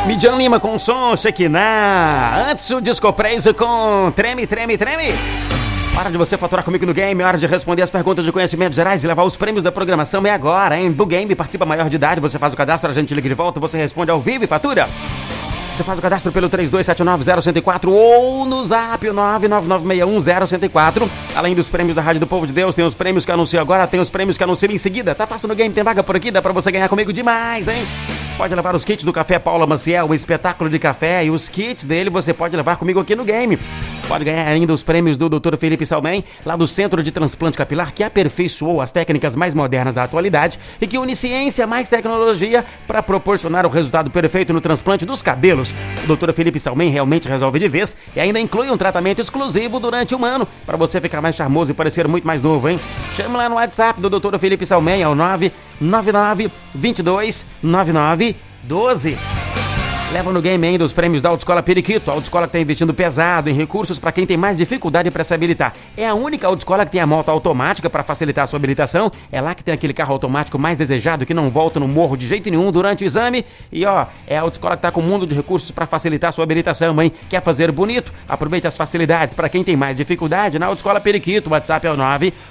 Midian Lima com som, Shekinah. Antes o Disco Praise com Treme, Treme, Treme. Hora de você faturar comigo no game, hora de responder as perguntas de conhecimentos gerais e levar os prêmios da programação é agora, hein? Do game, participa maior de idade, você faz o cadastro, a gente liga de volta, você responde ao vivo e fatura. Você faz o cadastro pelo 3279-0104 ou no zap 99961-0104. Além dos prêmios da Rádio do Povo de Deus, tem os prêmios que anuncio agora, tem os prêmios que anuncio em seguida. Tá fácil no game, tem vaga por aqui, dá pra você ganhar comigo demais, hein? Pode levar os kits do Café Paula Maciel, o espetáculo de café, e os kits dele você pode levar comigo aqui no game. Pode ganhar ainda os prêmios do Dr. Felipe Salmen, lá do Centro de Transplante Capilar, que aperfeiçoou as técnicas mais modernas da atualidade e que une ciência mais tecnologia para proporcionar o resultado perfeito no transplante dos cabelos. O Dr. Felipe Salmen realmente resolve de vez e ainda inclui um tratamento exclusivo durante um ano para você ficar mais charmoso e parecer muito mais novo, hein? Chama lá no WhatsApp do Dr. Felipe Salmen, é o 999-22-99-12. Leva no game ainda os prêmios da Autoescola Periquito. A autoescola que está investindo pesado em recursos para quem tem mais dificuldade para se habilitar. É a única autoescola que tem a moto automática para facilitar a sua habilitação. É lá que tem aquele carro automático mais desejado que não volta no morro de jeito nenhum durante o exame. E ó, é a autoescola que está com um mundo de recursos para facilitar a sua habilitação, hein? Quer fazer bonito? Aproveite as facilidades para quem tem mais dificuldade na Autoescola Periquito. O WhatsApp é o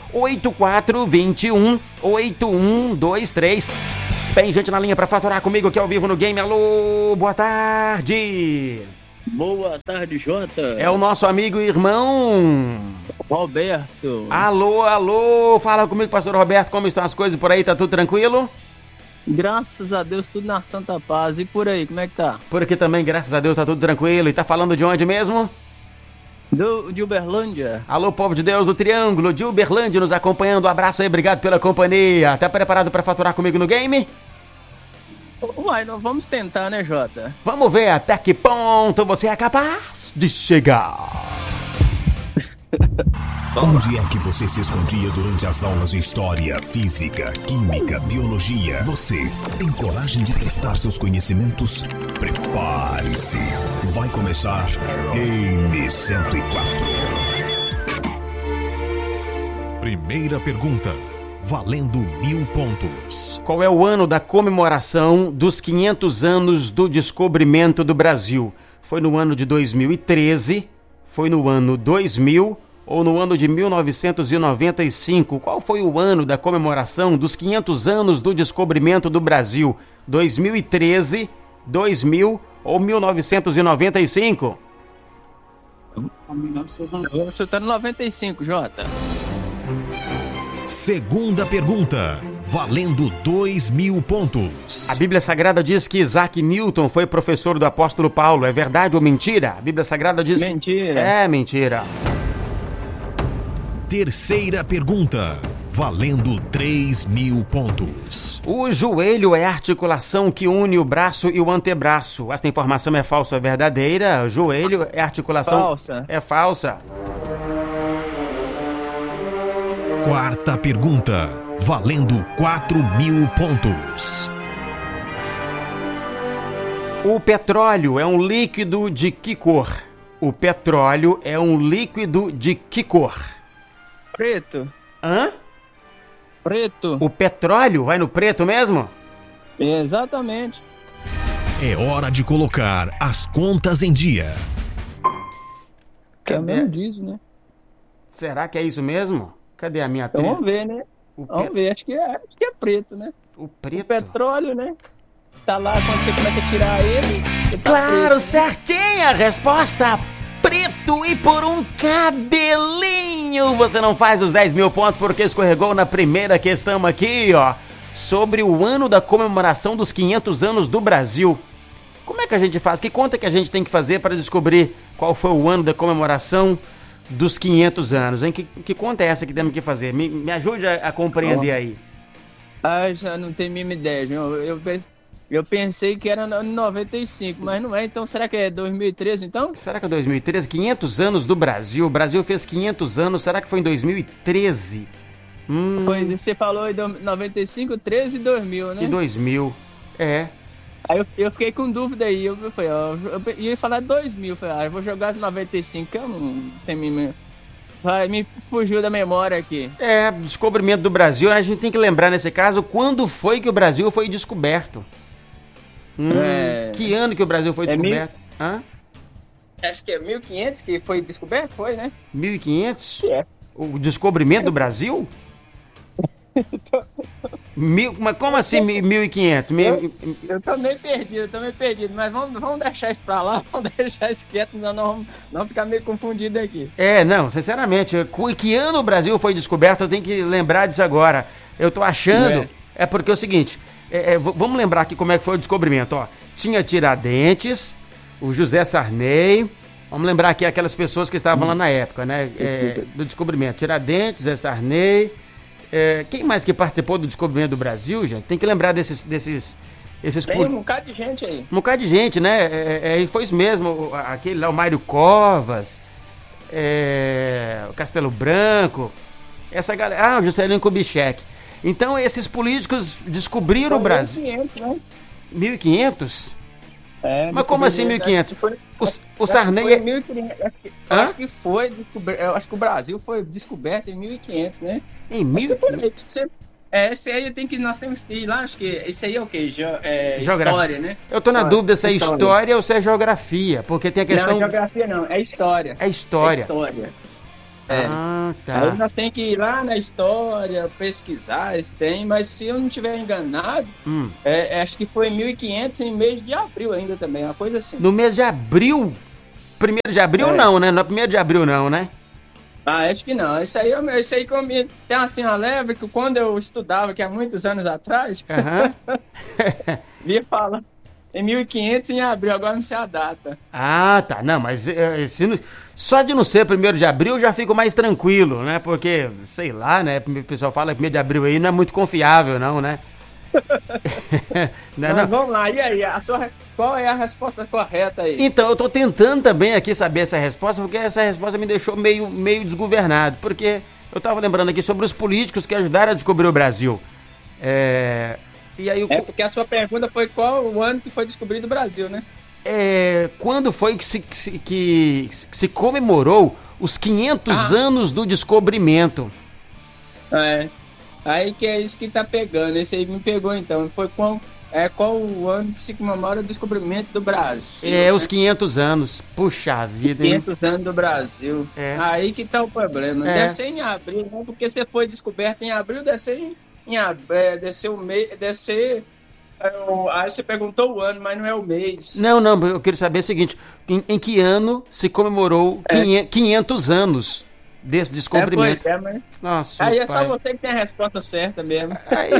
98421-8123. Tem gente na linha pra faturar comigo aqui ao vivo no game. Alô, boa tarde. Boa tarde, Jota. É o nosso amigo e irmão Roberto. Alô, fala comigo, pastor Roberto, como estão as coisas por aí, tá tudo tranquilo? Graças a Deus, tudo na santa paz. E por aí, como é que tá? Por aqui também, graças a Deus, tá tudo tranquilo. E tá falando de onde mesmo? De Uberlândia. Alô, povo de Deus do Triângulo, de Uberlândia nos acompanhando. Um abraço aí, obrigado pela companhia. Tá preparado pra faturar comigo no game? Uai, nós vamos tentar, né, Jota? Vamos ver até que ponto você é capaz de chegar. Onde é que você se escondia durante as aulas de história, física, química, biologia? Você tem coragem de testar seus conhecimentos? Prepare-se. Vai começar Game 104. Primeira pergunta. Valendo 1000 pontos. Qual é o ano da comemoração dos 500 anos do descobrimento do Brasil? Foi no ano de 2013? Foi no ano 2000 ou no ano de 1995? Qual foi o ano da comemoração dos 500 anos do descobrimento do Brasil? 2013, 2000 ou 1995? Você tá no 95, Jota. Segunda pergunta, valendo 2000 pontos. A Bíblia Sagrada diz que Isaac Newton foi professor do apóstolo Paulo. É verdade ou mentira? A Bíblia Sagrada diz mentira. Que... É mentira. Terceira pergunta, valendo 3000 pontos. O joelho é a articulação que une o braço e o antebraço. Esta informação é falsa ou verdadeira? O joelho é a articulação... Falsa. É falsa. Quarta pergunta, valendo 4000 pontos. O petróleo é um líquido de que cor? O petróleo é um líquido de que cor? Preto. Hã? Preto. O petróleo vai no preto mesmo? Exatamente. É hora de colocar as contas em dia. É mesmo disso, né? Será que é isso mesmo? Cadê a minha trilha? Vamos ver, né? Vamos ver, acho que é preto, né? O preto? O petróleo, né? Tá lá, quando você começa a tirar ele... Tá claro, preto, certinha a resposta! Preto e por um cabelinho! Você não faz os 10.000 pontos porque escorregou na primeira questão aqui, ó. Sobre o ano da comemoração dos 500 anos do Brasil. Como é que a gente faz? Que conta que a gente tem que fazer para descobrir qual foi o ano da comemoração dos 500 anos, hein? Que conta é essa que temos que fazer? Me ajude a compreender aí. Ah, já não tenho a mínima ideia, João. Eu pensei que era em 95, mas não é. Então, será que é 2013, então? Será que é 2013? 500 anos do Brasil. O Brasil fez 500 anos. Será que foi em 2013? Foi, você falou em 95, 13 e 2000, né? E 2000, é. Aí eu fiquei com dúvida aí. Eu falei, ó, eu ia falar 2000. Eu falei, eu vou jogar de 95, que eu não tenho mínima... Me fugiu da memória aqui. É, descobrimento do Brasil. A gente tem que lembrar nesse caso quando foi que o Brasil foi descoberto. Que ano que o Brasil foi descoberto? Hã? Acho que é 1500 que foi descoberto, foi, né? 1500? É. O descobrimento do Brasil? Mas como assim 1500? Eu tô meio perdido, mas vamos deixar isso pra lá, vamos deixar isso quieto, não ficar meio confundido aqui. Não, sinceramente, que ano o Brasil foi descoberto, eu tenho que lembrar disso agora. Eu tô achando, porque é o seguinte, vamos lembrar aqui como é que foi o descobrimento, ó. Tinha Tiradentes, o José Sarney, vamos lembrar aqui aquelas pessoas que estavam lá na época, né, do descobrimento. Tiradentes, José Sarney... quem mais que participou do descobrimento do Brasil, gente? Tem que lembrar desses Tem um bocado de gente aí. Um bocado de gente, né? E foi isso mesmo, aquele lá, o Mário Covas, o Castelo Branco, essa galera... o Juscelino Kubitschek. Então, esses políticos descobriram o Brasil. 1500, né? 1500? Mas como assim 1500? O Sarney... Eu acho que o Brasil foi descoberto em 1500, né? Em 1500? Esse aí nós temos que ir lá, acho que esse aí é o quê? História, né? Eu tô na dúvida se é história ou se é geografia, porque tem a questão... Não, geografia não, é história. É história. Tá. Aí nós temos que ir lá na história, pesquisar, mas se eu não estiver enganado, acho que foi em 1500, em mês de abril ainda também, uma coisa assim. No mês de abril? 1º de abril não, né? Não é 1º de abril não, né? Acho que não. Isso aí comigo. Tem assim uma leve que quando eu estudava, que há muitos anos atrás, via falar em 1500 em abril, agora não sei a data. Tá. Não, mas só de não ser 1º de abril eu já fico mais tranquilo, né? Porque, sei lá, né? O pessoal fala que 1º de abril aí não é muito confiável, não, né? Não. Vamos lá, e aí? Qual é a resposta correta aí? Então, eu tô tentando também aqui saber essa resposta, porque essa resposta me deixou meio desgovernado, porque eu tava lembrando aqui sobre os políticos que ajudaram a descobrir o Brasil. E aí porque a sua pergunta foi qual o ano que foi descobrido o Brasil, né? Quando foi que se comemorou os 500 anos do descobrimento? Aí que é isso que tá pegando, esse aí me pegou então, foi qual o ano que se comemora o descobrimento do Brasil? Os 500 anos, puxa vida, hein? 500 anos do Brasil, aí que tá o problema, deve ser em abril, não, porque você foi descoberto em abril, deve ser aí você perguntou o ano, mas não é o mês. Não, eu queria saber o seguinte, em que ano se comemorou 500 anos desse descobrimento? Mas... Nossa, aí é só você que tem a resposta certa mesmo.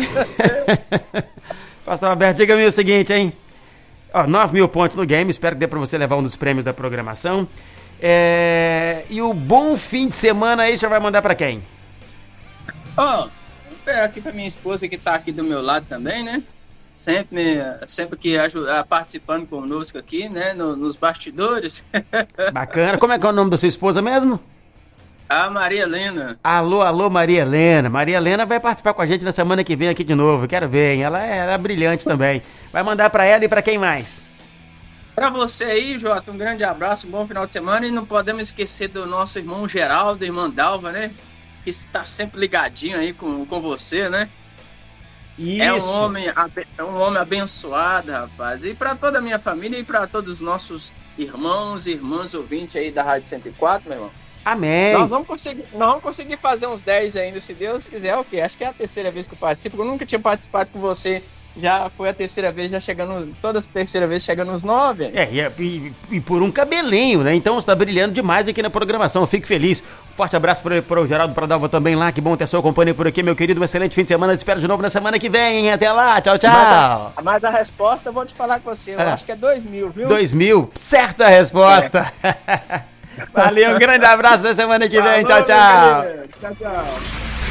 Pastor Alberto, diga-me o seguinte, hein? 9.000 pontos no game, espero que dê pra você levar um dos prêmios da programação. E o bom fim de semana aí, você vai mandar pra quem? Vou pegar aqui pra minha esposa que tá aqui do meu lado também, né? Sempre que participando conosco aqui, né? Nos bastidores. Bacana. Como é que é o nome da sua esposa mesmo? A Maria Helena. Alô, Maria Helena. Maria Helena vai participar com a gente na semana que vem aqui de novo. Quero ver, hein? Ela é brilhante também. Vai mandar pra ela e pra quem mais? Pra você aí, Jota, um grande abraço, um bom final de semana. E não podemos esquecer do nosso irmão Geraldo, irmã Dalva, né? Que está sempre ligadinho aí com você, né? Isso. É um homem abençoado, rapaz. E pra toda a minha família e pra todos os nossos irmãos e irmãs ouvintes aí da Rádio 104, meu irmão. Amém. Nós vamos conseguir fazer uns 10 ainda, se Deus quiser. O quê? Acho que é a terceira vez que eu participo. Eu nunca tinha participado com você. Já foi a terceira vez, toda a terceira vez chegando nos 9. E por um cabelinho, né? Então você tá brilhando demais aqui na programação. Eu fico feliz. Forte abraço para o Geraldo, para Dalva também lá. Que bom ter sua companhia por aqui, meu querido. Um excelente fim de semana. Te espero de novo na semana que vem. Até lá. Tchau, tchau. Mas a resposta eu vou te falar com você. Eu acho que é 2000, viu? 2000. Certa a resposta. Valeu, um grande abraço da semana que vem. Tchau, tchau. Tchau.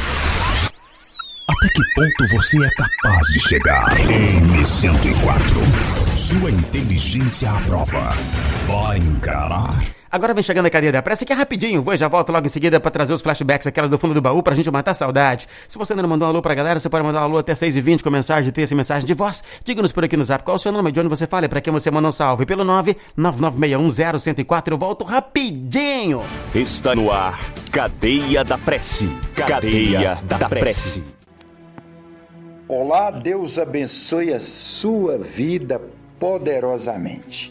Até que ponto você é capaz de chegar? M104. Sua inteligência à prova. Vai encarar. Agora vem chegando a cadeia da pressa, que é rapidinho. Vou e já volto logo em seguida pra trazer os flashbacks, aquelas do fundo do baú, pra gente matar a saudade. Se você ainda não mandou um alô pra galera, você pode mandar um alô até 6h20 com mensagem de texto e mensagem de voz. Diga-nos por aqui no zap qual é o seu nome, de onde você fala e pra quem você manda um salve. Pelo 999610104. Eu volto rapidinho. Está no ar. Cadeia da Prece. Cadeia da Prece. Olá, Deus abençoe a sua vida poderosamente.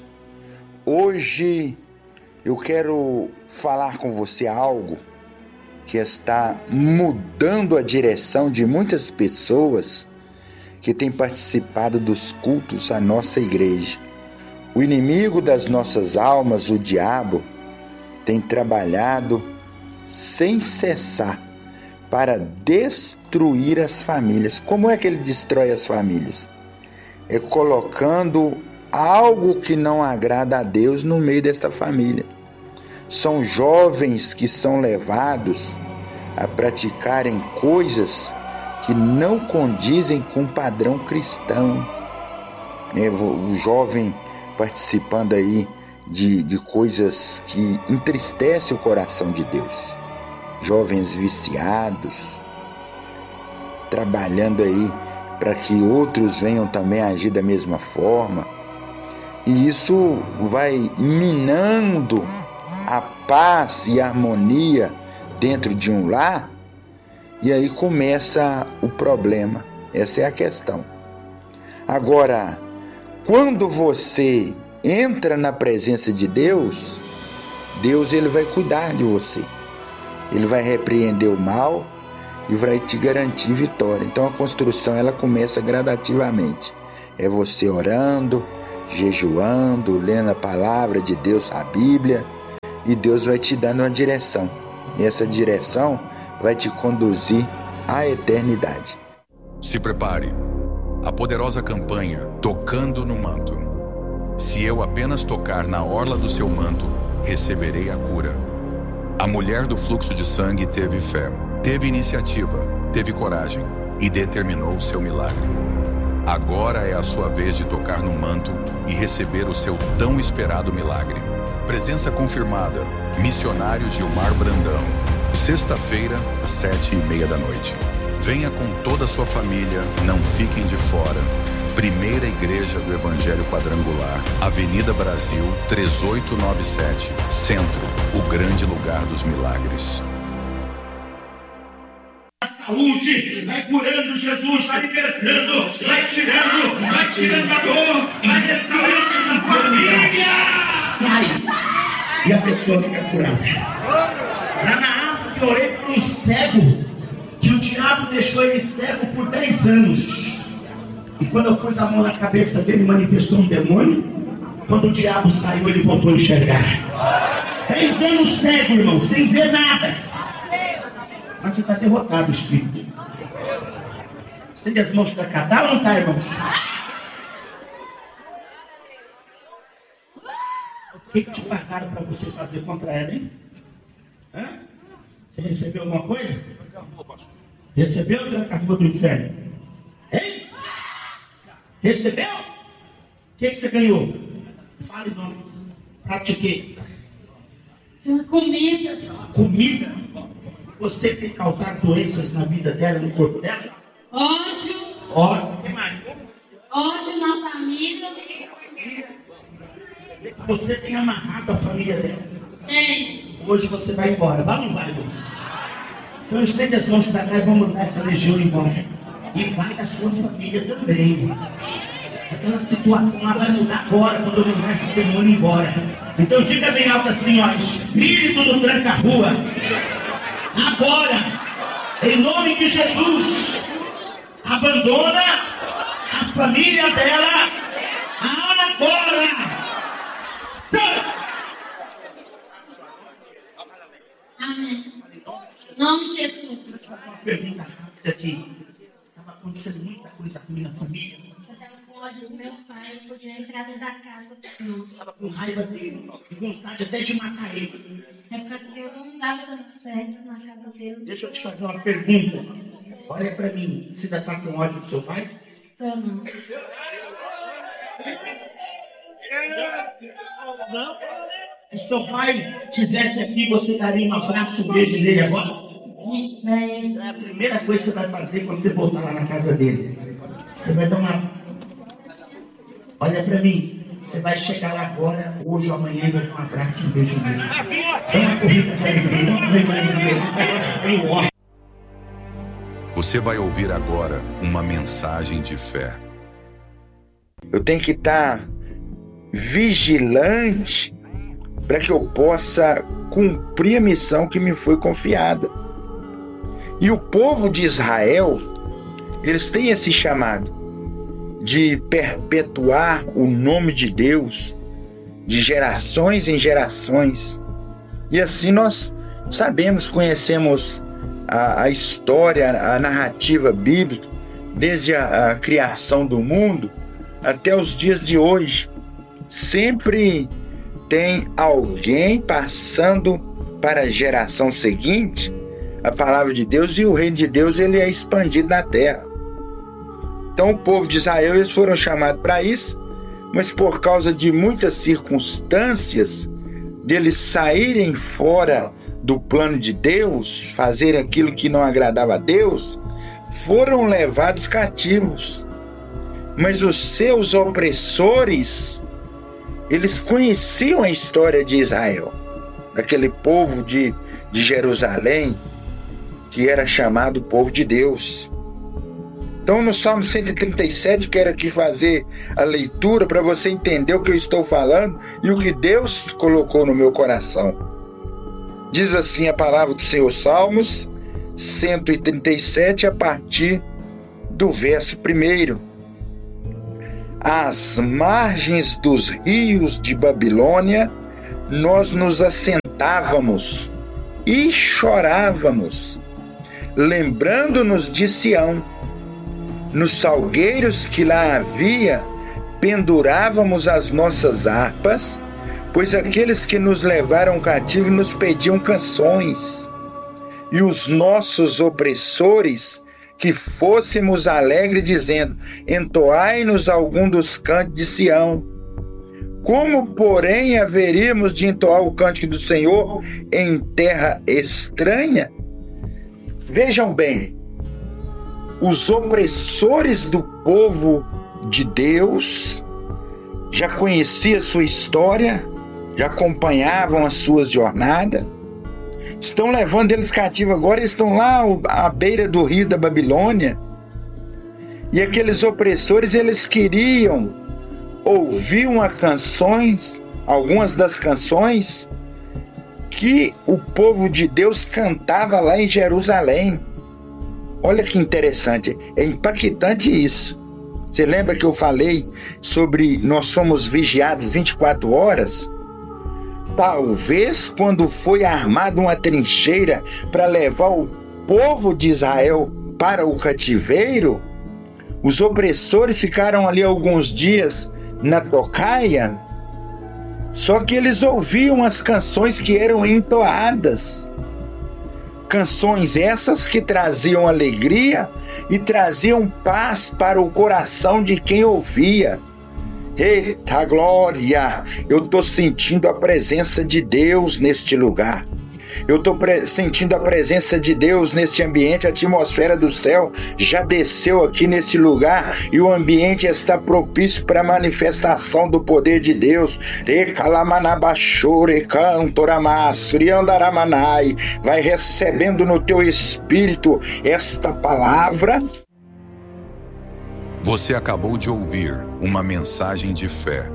Hoje eu quero falar com você algo que está mudando a direção de muitas pessoas que têm participado dos cultos à nossa igreja. O inimigo das nossas almas, o diabo, tem trabalhado sem cessar para destruir as famílias. Como é que ele destrói as famílias? É colocando algo que não agrada a Deus no meio desta família. São jovens que são levados a praticarem coisas que não condizem com o padrão cristão. O jovem participando aí de coisas que entristecem o coração de Deus. Jovens viciados, trabalhando aí para que outros venham também agir da mesma forma. E isso vai minando a paz e a harmonia dentro de um lar, e aí começa o problema. Essa é a questão. Agora, quando você entra na presença de Deus, Deus ele vai cuidar de você. Ele vai repreender o mal e vai te garantir vitória. Então a construção ela começa gradativamente. É você orando, jejuando, lendo a palavra de Deus, a Bíblia, e Deus vai te dando uma direção. E essa direção vai te conduzir à eternidade. Se prepare. A poderosa campanha Tocando no Manto. Se eu apenas tocar na orla do seu manto, receberei a cura. A mulher do fluxo de sangue teve fé, teve iniciativa, teve coragem e determinou o seu milagre. Agora é a sua vez de tocar no manto e receber o seu tão esperado milagre. Presença confirmada. Missionário Gilmar Brandão. Sexta-feira, às 7h30 da noite. Venha com toda a sua família, não fiquem de fora. Primeira Igreja do Evangelho Quadrangular, Avenida Brasil, 3897, Centro, o grande lugar dos milagres. Saúde, vai curando, Jesus, vai libertando, vai tirando a dor, vai restaurando essa família. Sai! E a pessoa fica curada. Lá na África eu orei por um cego, que o diabo deixou ele cego por 10 anos. E quando eu pus a mão na cabeça dele, manifestou um demônio. Quando o diabo saiu, ele voltou a enxergar. 10 anos cego, irmão, sem ver nada. Mas você está derrotado, espírito. Estende as mãos para cá. Tá ou não tá, irmãos? O que te pagaram para você fazer contra ela, hein? Hã? Você recebeu alguma coisa? Recebeu ou tranca-rua do inferno? Hein? Recebeu? O que você ganhou? Fale o nome. Pratiquei. Comida. Comida? Você tem causado doenças na vida dela, no corpo dela? Ódio. Ódio. O que mais? Ódio na família. Você tem amarrado a família dela? Tem. Hoje você vai embora. Vai ou não vai, moço? Então estende as mãos para cá e vamos mandar essa legião embora. E vai da sua família também. Aquela situação lá vai mudar agora, quando eu mandar esse demônio embora. Então diga bem alto assim, ó. Espírito do tranca-rua. Agora, em nome de Jesus, abandona a família dela. Agora. Amém. Em nome de Jesus. Deixa eu te fazer uma pergunta rápida aqui. Estava acontecendo muita coisa aqui na família. Eu estava com ódio do meu pai, eu podia entrar dentro da casa. Não. Estava com raiva dele, com vontade até de matar ele. É por causa que eu não dava dando certo na casa dele. Deixa eu te fazer uma pergunta. Olha pra mim, você ainda está com ódio do seu pai? Então, não. Não? Se seu pai estivesse aqui, você daria um abraço, um beijo nele agora? Bem. É a primeira coisa que você vai fazer quando você voltar lá na casa dele. Você vai dar uma... Olha pra mim. Você vai chegar lá agora, hoje ou amanhã, e vai dar um abraço e um beijo nele. Dá uma corrida pra ele, dá uma corrida nele. Você vai ouvir agora uma mensagem de fé. Eu tenho que estar vigilante para que eu possa cumprir a missão que me foi confiada. E o povo de Israel, eles têm esse chamado de perpetuar o nome de Deus de gerações em gerações. E assim nós sabemos, conhecemos a história, a narrativa bíblica, desde a criação do mundo até os dias de hoje. Sempre tem alguém passando para a geração seguinte a palavra de Deus, e o reino de Deus ele é expandido na terra. Então o povo de Israel, eles foram chamados para isso, mas por causa de muitas circunstâncias, deles saírem fora do plano de Deus, fazer aquilo que não agradava a Deus, foram levados cativos. Mas os seus opressores, eles conheciam a história de Israel, daquele povo de Jerusalém, que era chamado povo de Deus. Então no Salmo 137, quero aqui fazer a leitura para você entender o que eu estou falando e o que Deus colocou no meu coração. Diz assim a palavra do Senhor, Salmos 137, a partir do verso 1. Às margens dos rios de Babilônia, nós nos assentávamos e chorávamos, lembrando-nos de Sião. Nos salgueiros que lá havia, pendurávamos as nossas harpas, pois aqueles que nos levaram cativo nos pediam canções, e os nossos opressores que fôssemos alegres, dizendo: entoai-nos algum dos cânticos de Sião. Como, porém, haveríamos de entoar o cântico do Senhor em terra estranha? Vejam bem, os opressores do povo de Deus já conheciam a sua história, já acompanhavam as suas jornadas, estão levando eles cativos agora, estão lá à beira do rio da Babilônia, e aqueles opressores, eles queriam ouvir algumas das canções que o povo de Deus cantava lá em Jerusalém. Olha que interessante, é impactante isso. Você lembra que eu falei sobre nós somos vigiados 24 horas? Talvez quando foi armada uma trincheira para levar o povo de Israel para o cativeiro, os opressores ficaram ali alguns dias na tocaia, só que eles ouviam as canções que eram entoadas. Canções essas que traziam alegria e traziam paz para o coração de quem ouvia. Eita glória! Eu estou sentindo a presença de Deus neste lugar. Eu estou sentindo a presença de Deus neste ambiente. A atmosfera do céu já desceu aqui nesse lugar e o ambiente está propício para a manifestação do poder de Deus. Vai recebendo no teu espírito esta palavra. Você acabou de ouvir uma mensagem de fé.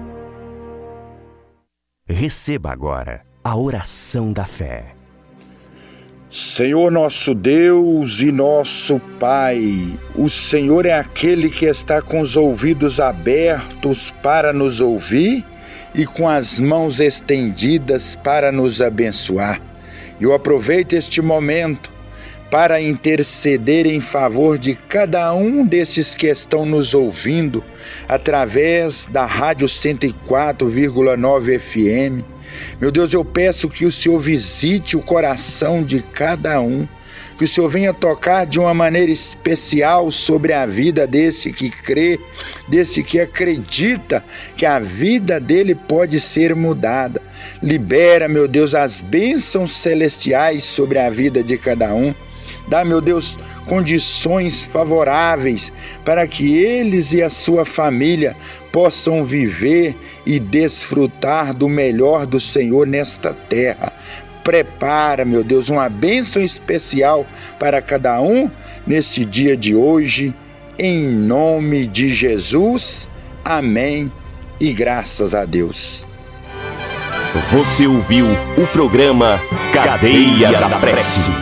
Receba agora a oração da fé. Senhor nosso Deus e nosso Pai, o Senhor é aquele que está com os ouvidos abertos para nos ouvir e com as mãos estendidas para nos abençoar. Eu aproveito este momento para interceder em favor de cada um desses que estão nos ouvindo através da Rádio 104,9 FM. Meu Deus, eu peço que o Senhor visite o coração de cada um, que o Senhor venha tocar de uma maneira especial sobre a vida desse que crê, desse que acredita que a vida dele pode ser mudada. Libera, meu Deus, as bênçãos celestiais sobre a vida de cada um. Dá, meu Deus, condições favoráveis para que eles e a sua família possam viver e desfrutar do melhor do Senhor nesta terra. Prepara, meu Deus, uma bênção especial para cada um neste dia de hoje, em nome de Jesus. Amém e graças a Deus. Você ouviu o programa Cadeia da Prece.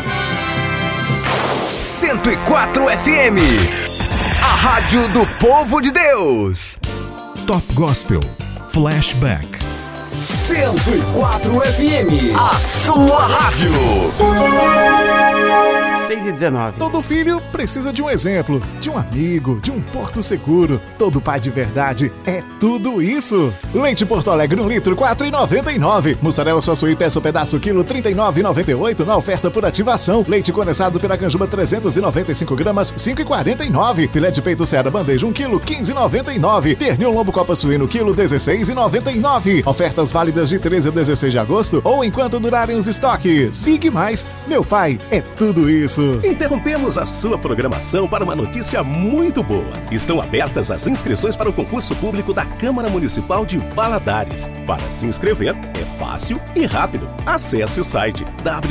104 FM, a rádio do povo de Deus. Top Gospel Flashback. 104 FM, a sua rádio. 6h19. Todo filho precisa de um exemplo, de um amigo, de um porto seguro. Todo pai de verdade é tudo isso. Leite Porto Alegre 1 litro, R$4,99. Mussarela Suaçuí peça o pedaço quilo, R$39,98 na oferta por ativação. Leite condensado Piracanjuba 395 gramas, R$5,49. Filé de peito Ceará bandeja 1 quilo, R$15,99. Pernil lombo copa suíno quilo, R$16,99. Ofertas válidas de 13 a 16 de agosto ou enquanto durarem os estoques. Sigue mais, meu pai é tudo isso. Interrompemos a sua programação para uma notícia muito boa. Estão abertas as inscrições para o concurso público da Câmara Municipal de Valadares. Para se inscrever, é fácil e rápido. Acesse o site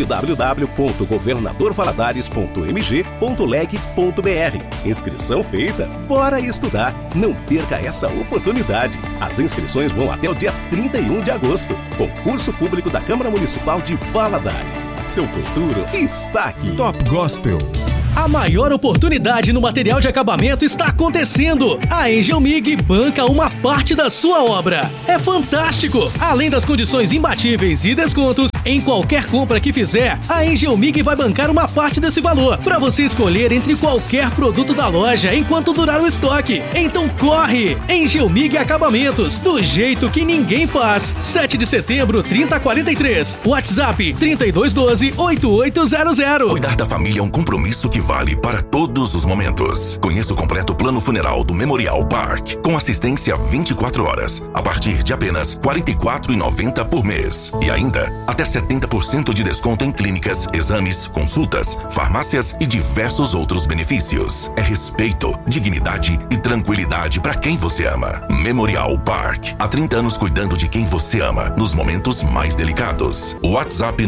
www.governadorvaladares.mg.leg.br. Inscrição feita, bora estudar. Não perca essa oportunidade. As inscrições vão até o dia 31 de agosto. Concurso público da Câmara Municipal de Valadares. Seu futuro está aqui. Top Gospel. A maior oportunidade no material de acabamento está acontecendo. A Angel Mig banca uma parte da sua obra. É fantástico! Além das condições imbatíveis e descontos, em qualquer compra que fizer, a Angel Mig vai bancar uma parte desse valor para você escolher entre qualquer produto da loja enquanto durar o estoque. Então corre! Angel Mig Acabamentos, do jeito que ninguém faz. 7 de setembro, 3043. WhatsApp 3212-8800. Cuidar da família é um compromisso que vale para todos os momentos. Conheça o completo plano funeral do Memorial Park, com assistência 24 horas, a partir de apenas R$ 44,90 por mês. E ainda, até 70% de desconto em clínicas, exames, consultas, farmácias e diversos outros benefícios. É respeito, dignidade e tranquilidade para quem você ama. Memorial Park, há 30 anos cuidando de quem você ama, nos momentos mais delicados. WhatsApp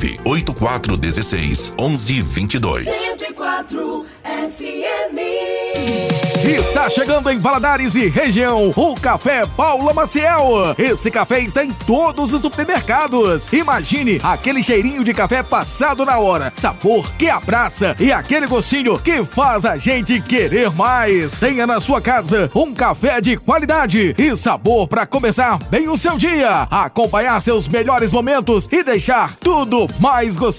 98416-1122. 104 FM. Está chegando em Valadares e região o Café Paula Maciel. Esse café está em todos os supermercados. Imagine aquele cheirinho de café passado na hora, sabor que abraça e aquele gostinho que faz a gente querer mais. Tenha na sua casa um café de qualidade e sabor para começar bem o seu dia, acompanhar seus melhores momentos e deixar tudo mais gostoso.